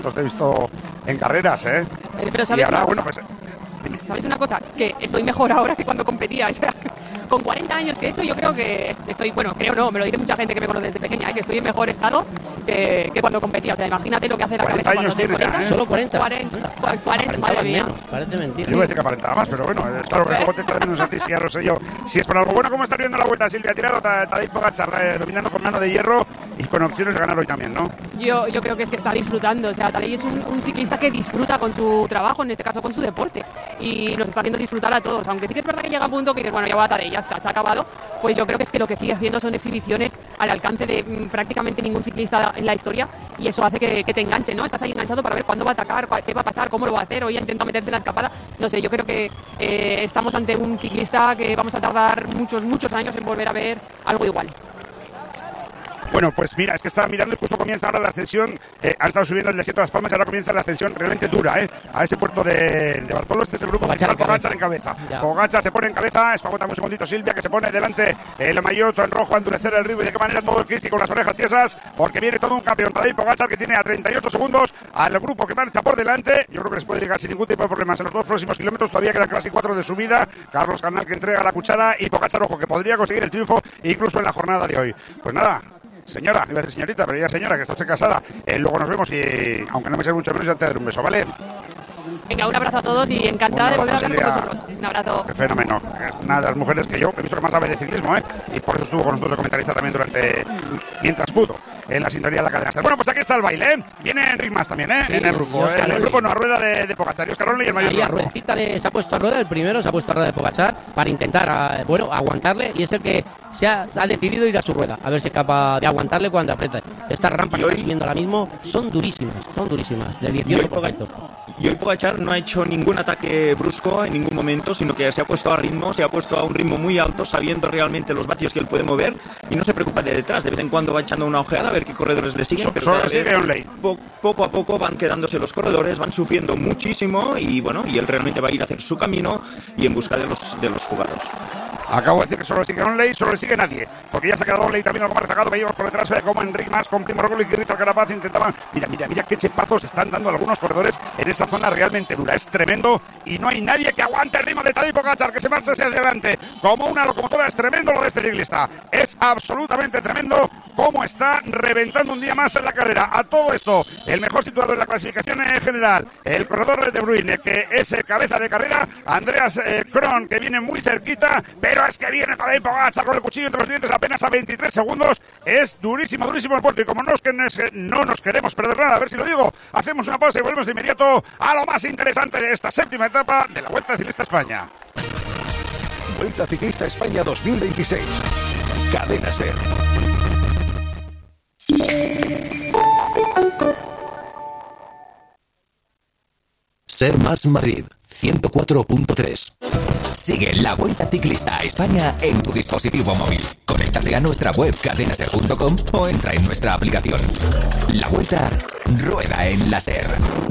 te he visto en carreras, ¿eh? Pero ¿sabes? Y ahora, bueno, pues... ¿Sabes una cosa? Que estoy mejor ahora que cuando competía. O sea, con 40 años que he hecho, yo creo que estoy, bueno, creo no, me lo dice mucha gente que me conoce desde pequeña, que estoy en mejor estado que cuando competía. O sea, imagínate lo que hace la cabeza cuando tienes 40. ya, ¿eh? ¿Solo 40? 40, madre mía. Menos, parece mentira. Yo iba a decir que aparentaba más, pero bueno, claro que luego te echa de menos a ti, si ya lo sé yo. Si es por algo bueno, ¿cómo está viendo la vuelta, Silvia? Ha tirado Tadej Pogačar, dominando con mano de hierro y con opciones de ganar hoy también, ¿no? Yo creo que es que está disfrutando. O sea, Tadej es un ciclista que disfruta con su trabajo, en este caso con su deporte, y nos está haciendo disfrutar a todos. Aunque sí que es verdad que llega a un punto que dices, bueno, ya va Tadej, ya está, se ha acabado. Pues yo creo que es que lo que sigue haciendo son exhibiciones al alcance de prácticamente ningún ciclista en la historia, y eso hace que te enganche, ¿no? Estás ahí enganchado para ver cuándo va a atacar, qué va a pasar, cómo lo va a hacer. Hoy ha intentado meterse en la escapada. No sé, yo creo que estamos ante un ciclista que vamos a tardar muchos años en volver a ver algo igual. Bueno, pues mira, es que estaba mirando y justo comienza ahora la ascensión. Han estado subiendo el desierto de Las Palmas y ahora comienza la ascensión realmente dura, a ese puerto de Bartolo. Este es el grupo principal, Pogačar en cabeza. Pogačar se pone en cabeza, espagota un segundito Silvia, que se pone delante el maillot en rojo a endurecer el ritmo, y de qué manera todo el Cristi con las orejas tiesas, porque viene todo un campeón. Tadej Pogačar, que tiene a 38 segundos al grupo que marcha por delante. Yo creo que les puede llegar sin ningún tipo de problemas en los dos próximos kilómetros. Todavía quedan casi 4 de subida. Carlos Canal, que entrega la cuchara, y Pogačar, ojo, que podría conseguir el triunfo incluso en la jornada de hoy. Pues nada, señora, iba a decir señorita, pero ya señora, que está usted casada. Luego nos vemos y, aunque no me sea mucho menos, ya te daré un beso, ¿vale? Venga, un abrazo a todos y encantada de volver a hablar con vosotros. Un abrazo. Qué fenómeno. Una de las mujeres que yo he visto que más sabe de ciclismo, y por eso estuvo con nosotros de comentarista también mientras pudo en la sintonía de la cadena SER. Bueno, pues aquí está el baile, Viene Enric Mas también, Sí, en el grupo. El grupo no, a rueda de Pogačar. Y Oscar Olli y el mayor. Ahí a ruedecita se ha puesto a rueda, el primero se ha puesto a rueda de Pogačar para intentar, aguantarle, y es el que ha decidido ir a su rueda, a ver si es capaz de aguantarle cuando aprieta. Estas rampas que están subiendo ahora mismo son durísimas, de 18%. Y hoy Pogačar no ha hecho ningún ataque brusco en ningún momento, sino que se ha puesto a un ritmo muy alto, sabiendo realmente los vatios que él puede mover, y no se preocupa de detrás. De vez en cuando va echando una ojeada a ver qué corredores le siguen, pero solo sigue Onley. Poco a poco van quedándose los corredores, van sufriendo muchísimo, y bueno, y él realmente va a ir a hacer su camino y en busca de los fugados. Acabo de decir que solo sigue Onley, solo le sigue nadie, porque ya se ha quedado Onley también algo más rezagado. Veíamos por detrás como Enric Mas con Primo Roglic y Richard Carapaz intentaban. Mira qué chepazos están dando algunos corredores en esa zona realmente dura. Es tremendo y no hay nadie que aguante el ritmo de Tadej Pogačar, que se marcha hacia adelante como una locomotora. Es tremendo lo de este ciclista, es absolutamente tremendo cómo está reventando un día más en la carrera. A todo esto, el mejor situado en la clasificación general, el corredor de Bruyne, que es cabeza de carrera, Andreas Kron, que viene muy cerquita, pero es que viene Tadej Pogačar con el cuchillo entre los dientes apenas a 23 segundos. Es durísimo el puerto, y como no nos queremos perder nada, a ver si lo digo, hacemos una pausa y volvemos de inmediato a lo más interesante de esta séptima etapa de la Vuelta Ciclista España. Vuelta Ciclista España 2026. Cadena SER. SER más Madrid 104.3. Sigue la Vuelta Ciclista a España en tu dispositivo móvil. Conéctate a nuestra web cadenaser.com o entra en nuestra aplicación. La Vuelta rueda en la SER.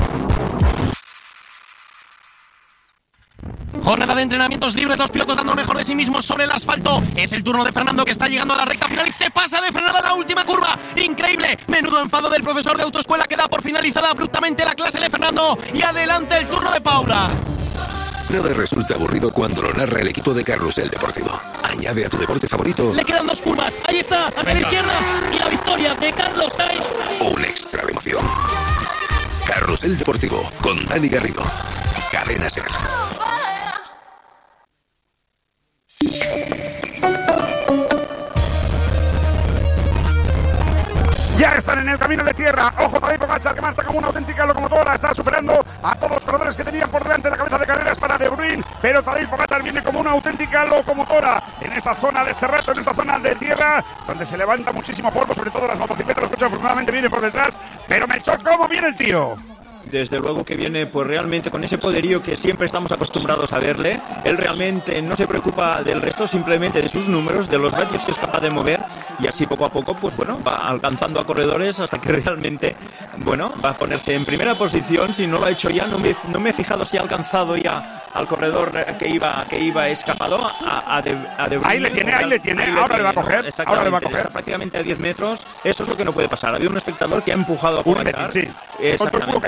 Jornada de entrenamientos libres, los pilotos dando lo mejor de sí mismos sobre el asfalto. Es el turno de Fernando, que está llegando a la recta final y se pasa de frenada a la última curva. ¡Increíble! Menudo enfado del profesor de autoescuela, que da por finalizada abruptamente la clase de Fernando. Y adelante el turno de Paula. Nada resulta aburrido cuando lo narra el equipo de Carrusel Deportivo. Añade a tu deporte favorito. Le quedan 2 curvas. Ahí está, hacia la izquierda. Y la victoria de Carlos Sainz. Un extra de emoción. Carrusel Deportivo con Dani Garrido. Cadena SER. Ya están en el camino de tierra. Ojo, Tadej Pogačar, que marcha como una auténtica locomotora. Está superando a todos los corredores que tenían por delante. La cabeza de carreras para De Bruyne, pero Tadej Pogačar viene como una auténtica locomotora en esa zona de este reto, en esa zona de tierra, donde se levanta muchísimo polvo, sobre todo las motocicletas. Los coches afortunadamente vienen por detrás, pero Melchor, ¿cómo viene el tío? Desde luego que viene pues realmente con ese poderío que siempre estamos acostumbrados a verle. Él realmente no se preocupa del resto, simplemente de sus números, de los vatios que es capaz de mover, y así poco a poco, pues bueno, va alcanzando a corredores hasta que realmente, bueno, va a ponerse en primera posición. Si no lo ha hecho ya, no me he fijado si ha alcanzado ya al corredor que iba escapado a De Bruyne. Ahí le tiene, ahora le va a coger, Está prácticamente a 10 metros. Eso es lo que no puede pasar. Ha habido un espectador que ha empujado a Pogačar. Sí. Exactamente.